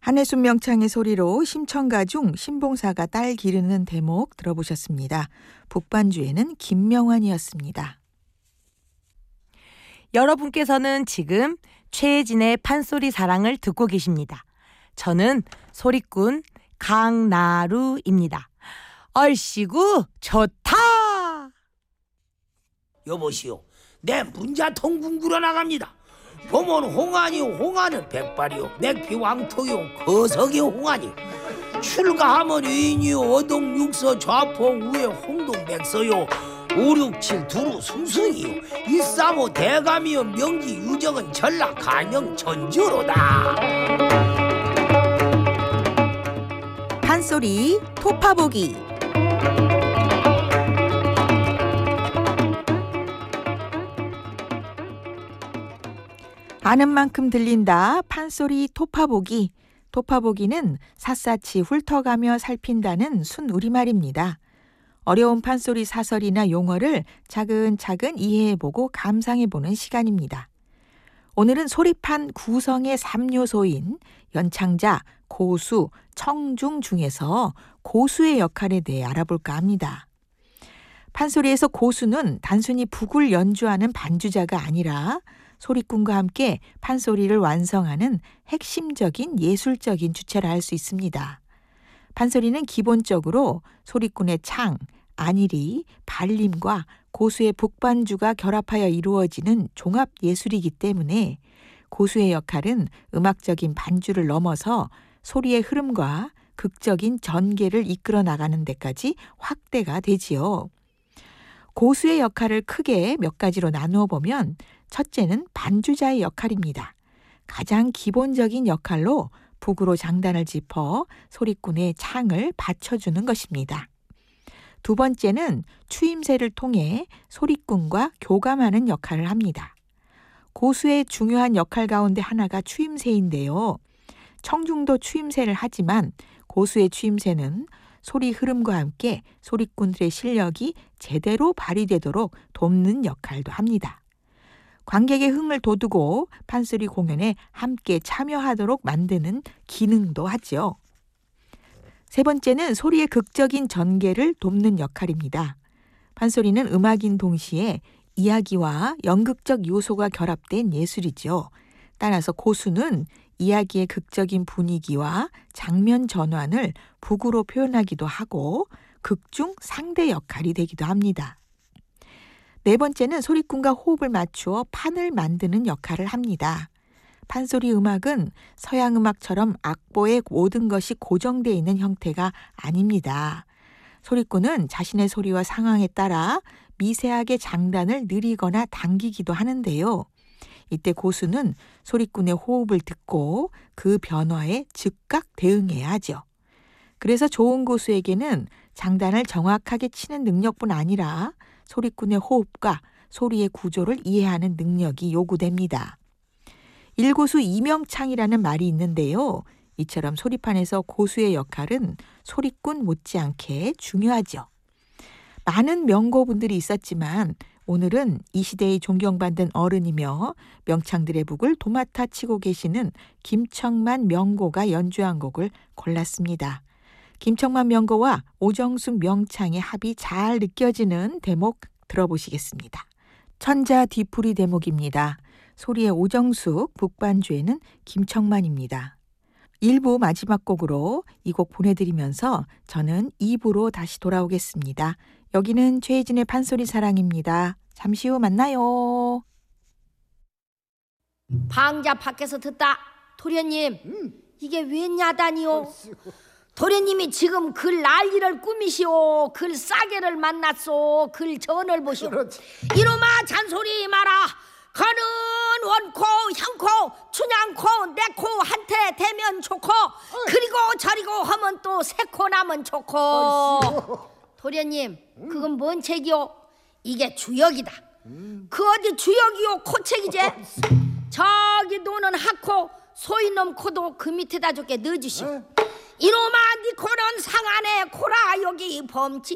한해순 명창의 소리로 심청가 중 신봉사가 딸 기르는 대목 들어보셨습니다. 북반주에는 김명환이었습니다. 여러분께서는 지금 최혜진의 판소리 사랑을 듣고 계십니다. 저는 소리꾼 강나루입니다. 얼씨구 좋다. 여보시오, 내 문자통 궁구러 나갑니다. 봄은 홍안이요, 홍안은 백발이요, 맥피왕토요, 거석이 홍안이. 출가하면 위인이요, 어동육서 좌포 우에 홍동백서요, 567 두루 숭숭이요, 135 대감이요, 명기 유정은 전라 간영 전주로다. 판소리 토파보기. 아는 만큼 들린다. 판소리 토파보기. 토파보기는 샅샅이 훑어가며 살핀다는 순 우리말입니다. 어려운 판소리 사설이나 용어를 차근차근 이해해보고 감상해보는 시간입니다. 오늘은 소리판 구성의 3요소인 연창자, 고수, 청중 중에서 고수의 역할에 대해 알아볼까 합니다. 판소리에서 고수는 단순히 북을 연주하는 반주자가 아니라 소리꾼과 함께 판소리를 완성하는 핵심적인 예술적인 주체라 할 수 있습니다. 판소리는 기본적으로 소리꾼의 창, 안일이, 발림과 고수의 북반주가 결합하여 이루어지는 종합 예술이기 때문에 고수의 역할은 음악적인 반주를 넘어서 소리의 흐름과 극적인 전개를 이끌어 나가는 데까지 확대가 되지요. 고수의 역할을 크게 몇 가지로 나누어 보면 첫째는 반주자의 역할입니다. 가장 기본적인 역할로 북으로 장단을 짚어 소리꾼의 창을 받쳐주는 것입니다. 두 번째는 추임새를 통해 소리꾼과 교감하는 역할을 합니다. 고수의 중요한 역할 가운데 하나가 추임새인데요. 청중도 추임새를 하지만 고수의 추임새는 소리 흐름과 함께 소리꾼들의 실력이 제대로 발휘되도록 돕는 역할도 합니다. 관객의 흥을 돋우고 판소리 공연에 함께 참여하도록 만드는 기능도 하죠. 세 번째는 소리의 극적인 전개를 돕는 역할입니다. 판소리는 음악인 동시에 이야기와 연극적 요소가 결합된 예술이죠. 따라서 고수는 이야기의 극적인 분위기와 장면 전환을 북으로 표현하기도 하고 극중 상대 역할이 되기도 합니다. 네 번째는 소리꾼과 호흡을 맞추어 판을 만드는 역할을 합니다. 판소리 음악은 서양 음악처럼 악보에 모든 것이 고정되어 있는 형태가 아닙니다. 소리꾼은 자신의 소리와 상황에 따라 미세하게 장단을 느리거나 당기기도 하는데요. 이때 고수는 소리꾼의 호흡을 듣고 그 변화에 즉각 대응해야 하죠. 그래서 좋은 고수에게는 장단을 정확하게 치는 능력뿐 아니라 소리꾼의 호흡과 소리의 구조를 이해하는 능력이 요구됩니다. 일고수 이명창이라는 말이 있는데요. 이처럼 소리판에서 고수의 역할은 소리꾼 못지않게 중요하죠. 많은 명고분들이 있었지만 오늘은 이 시대의 존경받는 어른이며 명창들의 북을 도맡아 치고 계시는 김청만 명고가 연주한 곡을 골랐습니다. 김청만 명고와 오정숙 명창의 합이 잘 느껴지는 대목 들어보시겠습니다. 천자 뒤풀이 대목입니다. 소리의 오정숙, 북반주에는 김청만입니다. 1부 마지막 곡으로 이 곡 보내드리면서 저는 2부로 다시 돌아오겠습니다. 여기는 최혜진의 판소리 사랑입니다. 잠시 후 만나요. 방자 밖에서 듣다. 도련님, 이게 웬 야단이요? 도련님이 지금 글 난리를 꾸미시오. 글 싸게를 만났소. 글 전을 보시오. 이놈아 잔소리 마라. 거는 원코 향코 춘향코 내코 한테 대면 좋고 그리고 저리고 하면 또 세코 나면 좋고. 도련님, 그건 뭔 책이요? 이게 주역이다. 그 어디 주역이요 코책이제? 저기 노는 하코 소이놈 코도 그 밑에다 좋게 넣어주시오. 이놈아 니 코는 상안에 코라 여기 범치